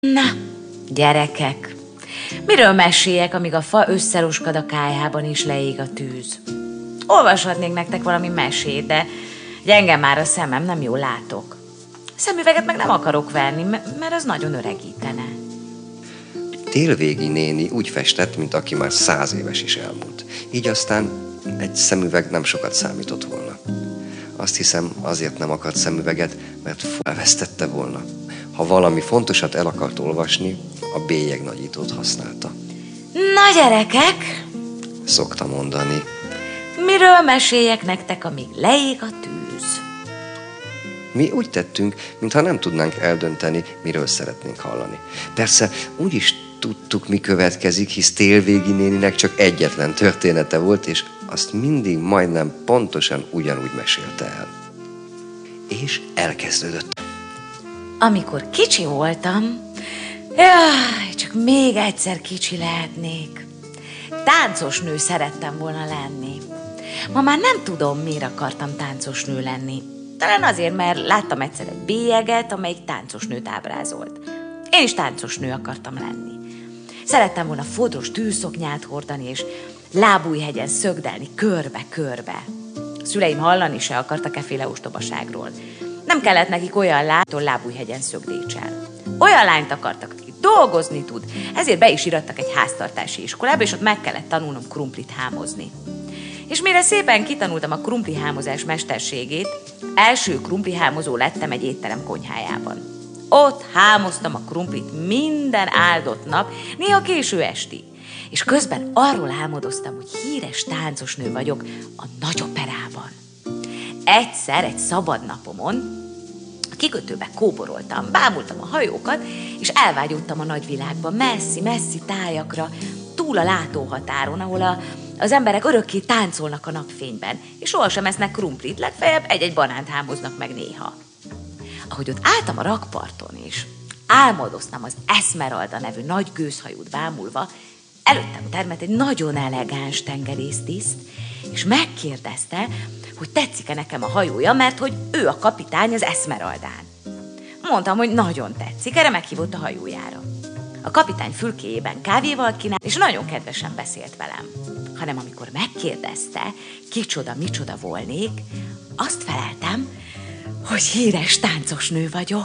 Na, gyerekek, miről meséljek, amíg a fa összeroskad a kályhában és leég a tűz? Olvashatnék nektek valami mesét, de gyenge már a szemem, nem jól látok. Szemüveget meg nem akarok venni, mert az nagyon öregítene. Télvégi néni úgy festett, mint aki már 100 éves is elmúlt. Így aztán egy szemüveg nem sokat számított volna. Azt hiszem, azért nem akart szemüveget, mert elvesztette volna. Ha valami fontosat el akart olvasni, a bélyegnagyítót használta. Na gyerekek, Szokta mondani. miről meséljek nektek, amíg leég a tűz? Mi úgy tettünk, mintha nem tudnánk eldönteni, miről szeretnénk hallani. Persze úgy is tudtuk, mi következik, hisz Télvégi néninek csak egyetlen története volt, és azt mindig majdnem pontosan ugyanúgy mesélte el. És elkezdődött. Amikor kicsi voltam, jaj, csak még egyszer kicsi lehetnék. Táncosnő szerettem volna lenni. Ma már nem tudom, miért akartam táncosnő lenni. Talán azért, mert láttam egyszer egy bélyeget, amelyik táncosnőt ábrázolt. Én is táncosnő akartam lenni. Szerettem volna fodros tűzszoknyát hordani, és lábújhegyen szögdelni körbe-körbe. A szüleim hallani se akartak efféle ostobaságról. Nem kellett nekik olyan lánytól lábújhegyen szögdécsel. Olyan lányt akartak, aki dolgozni tud, ezért be is irattak egy háztartási iskolába, és ott meg kellett tanulnom krumplit hámozni. És mire szépen kitanultam a krumplihámozás mesterségét, első krumplihámozó lettem egy étterem konyhájában. Ott hámoztam a krumplit minden áldott nap, néha késő estig. És közben arról álmodoztam, hogy híres táncosnő vagyok a nagyoperában. Egyszer, egy szabad napomon a kikötőbe kóboroltam, bámultam a hajókat, és elvágyódtam a nagyvilágba, messzi-messzi tájakra, túl a látóhatáron, ahol az emberek örökké táncolnak a napfényben, és sohasem esznek krumplit, legfeljebb egy-egy banánt hámoznak meg néha. Ahogy ott álltam a rakparton, és álmodoztam az Esmeralda nevű nagy gőzhajót bámulva, előttem termett egy nagyon elegáns tengerésztiszt, és megkérdezte, hogy tetszik-e nekem a hajója, mert hogy ő a kapitány az Esmeraldán. Mondtam, hogy nagyon tetszik, erre meghívott a hajójára. A kapitány fülkéjében kávéval kínált, és nagyon kedvesen beszélt velem. Hanem amikor megkérdezte, micsoda volnék, azt feleltem, hogy híres táncosnő vagyok.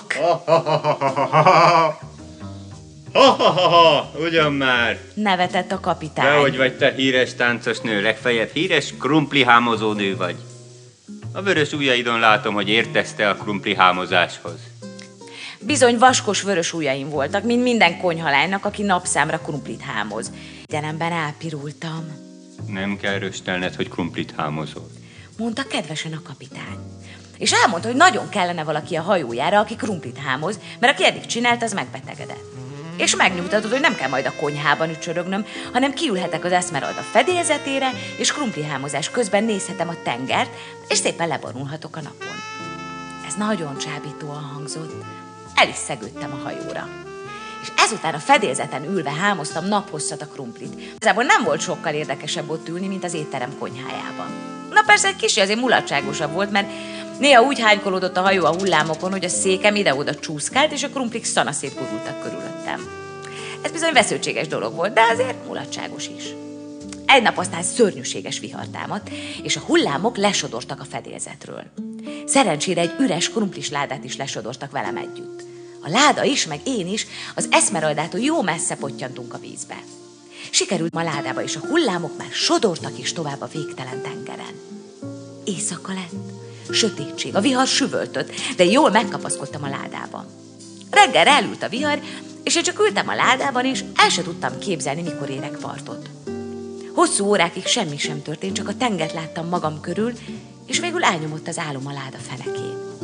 Ugyan már. Nevetett a kapitány. Dehogy vagy te híres táncosnő, legfeljebb híres krumplihámozó nő vagy. A vörös ujjaidon látom, hogy értesz te a krumplihámozáshoz. Bizony vaskos vörös ujjaim voltak, mint minden konyhalánynak, aki napszámra krumplit hámoz. Gyenemben elpirultam. Nem kell röstelned, hogy krumplit hámozol, mondta kedvesen a kapitány. És elmondta, hogy nagyon kellene valaki a hajójára, aki krumplit hámoz, mert aki eddig csinált, az megbetegedett. És megnyugtatott, hogy nem kell majd a konyhában ücsörögnöm, hanem kiülhetek az Esmeralda fedélzetére, és krumplihámozás közben nézhetem a tengert, és szépen leborulhatok a napon. Ez nagyon csábítóan hangzott. El is szegődtem a hajóra. És ezután a fedélzeten ülve hámoztam naphosszat a krumplit. Igazából nem volt sokkal érdekesebb ott ülni, mint az étterem konyhájában. Na persze egy kicsi azért mulatságosabb volt, mert néha úgy hánykolódott a hajó a hullámokon, hogy a székem ide-oda csúszkált, és a krumplik szanaszét gurultak körülöttem. Ez bizony veszőtséges dolog volt, de azért mulatságos is. Egy nap aztán szörnyűséges vihar támadt, és a hullámok lesodortak a fedélzetről. Szerencsére egy üres krumplis ládát is lesodortak velem együtt. A láda is, meg én is az Esmeraldától jó messze pottyantunk a vízbe. Sikerült a ládába, és a hullámok már sodortak is tovább a végtelen tengeren. Éjszaka lett, sötétség, a vihar süvöltött, de jól megkapaszkodtam a ládában. Reggel elült a vihar, és én csak ültem a ládában, és el se tudtam képzelni, mikor érek partot. Hosszú órákig semmi sem történt, csak a tengert láttam magam körül, és végül elnyomott az álom a láda fenekén.